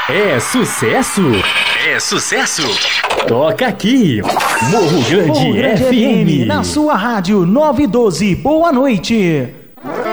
É sucesso? É sucesso? Toca aqui, Morro Grande, FM. Na sua rádio 912. Boa noite.